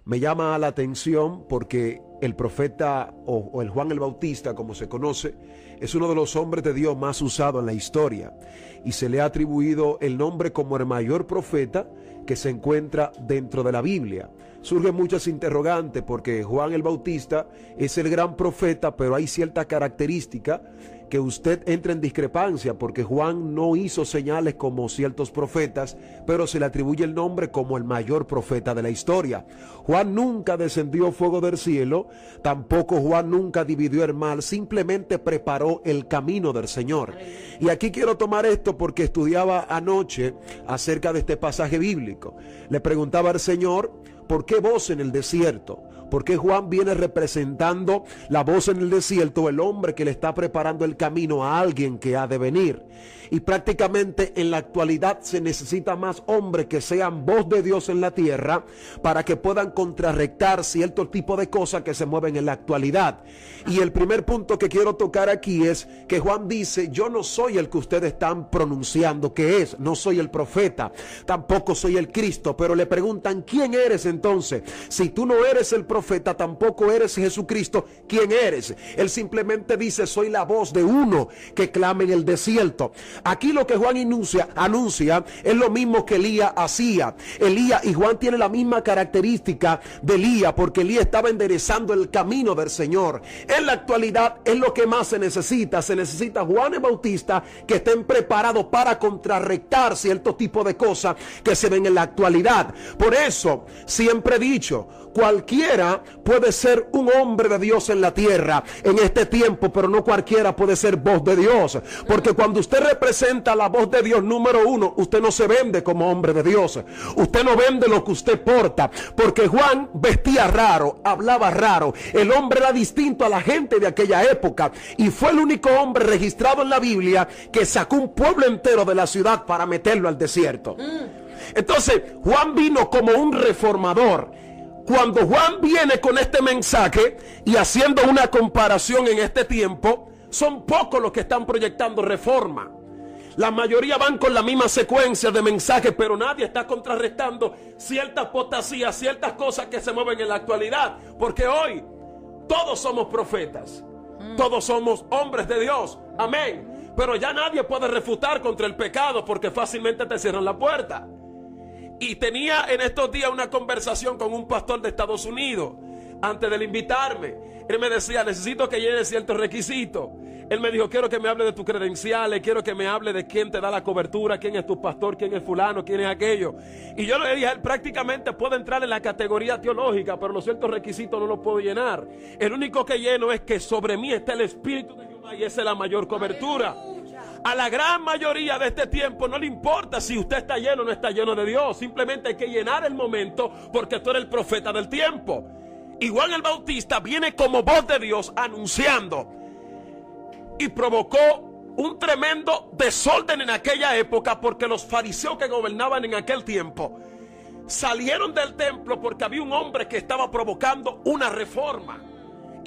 Me llama la atención porque el profeta o el Juan el Bautista, como se conoce, es uno de los hombres de Dios más usados en la historia y se le ha atribuido el nombre como el mayor profeta que se encuentra dentro de la Biblia. Surgen muchas interrogantes porque Juan el Bautista es el gran profeta, pero hay cierta característica que usted entra en discrepancia porque Juan no hizo señales como ciertos profetas, pero se le atribuye el nombre como el mayor profeta de la historia. Juan nunca descendió fuego del cielo, tampoco Juan nunca dividió el mal, simplemente preparó el camino del Señor. Y aquí quiero tomar esto porque estudiaba anoche acerca de este pasaje bíblico. Le preguntaba al Señor, ¿por qué voz en el desierto? ¿Por qué Juan viene representando la voz en el desierto, el hombre que le está preparando el camino a alguien que ha de venir? Y prácticamente en la actualidad se necesita más hombres que sean voz de Dios en la tierra para que puedan contrarrestar cierto tipo de cosas que se mueven en la actualidad. Y el primer punto que quiero tocar aquí es que Juan dice, yo no soy el que ustedes están pronunciando que es, no soy el profeta, tampoco soy el Cristo, pero le preguntan, ¿quién eres entonces? Si tú no eres el profeta, tampoco eres Jesucristo, ¿quién eres? Él simplemente dice, soy la voz de uno que clama en el desierto. Aquí lo que Juan anuncia es lo mismo que Elías hacía. Elías y Juan tienen la misma característica de Elías, porque Elías estaba enderezando el camino del Señor. En la actualidad es lo que más se necesita. Se necesita Juan el Bautista que estén preparados para contrarrestar cierto tipo de cosas que se ven en la actualidad. Por eso siempre he dicho, cualquiera puede ser un hombre de Dios en la tierra en este tiempo, pero no cualquiera puede ser voz de Dios, porque cuando usted representa la voz de Dios número uno, usted no se vende como hombre de Dios, usted no vende lo que usted porta, porque Juan vestía raro, hablaba raro, el hombre era distinto a la gente de aquella época y fue el único hombre registrado en la Biblia que sacó un pueblo entero de la ciudad para meterlo al desierto. Entonces Juan vino como un reformador. Cuando Juan viene con este mensaje y haciendo una comparación en este tiempo, son pocos los que están proyectando reforma. La mayoría van con la misma secuencia de mensajes, pero nadie está contrarrestando cierta apostasía, ciertas cosas que se mueven en la actualidad. Porque hoy todos somos profetas, todos somos hombres de Dios, amén. Pero ya nadie puede refutar contra el pecado porque fácilmente te cierran la puerta. Y tenía en estos días una conversación con un pastor de Estados Unidos. Antes de invitarme, él me decía, necesito que llene ciertos requisitos. Él me dijo, quiero que me hable de tus credenciales, quiero que me hable de quién te da la cobertura, quién es tu pastor, quién es fulano, quién es aquello. Y yo le dije, él prácticamente puede entrar en la categoría teológica, pero los ciertos requisitos no los puedo llenar. El único que lleno es que sobre mí está el Espíritu de Jehová y esa es la mayor cobertura. A la gran mayoría de este tiempo no le importa si usted está lleno o no está lleno de Dios. Simplemente hay que llenar el momento porque tú eres el profeta del tiempo. Y Juan el Bautista viene como voz de Dios anunciando. Y provocó un tremendo desorden en aquella época porque los fariseos que gobernaban en aquel tiempo salieron del templo porque había un hombre que estaba provocando una reforma.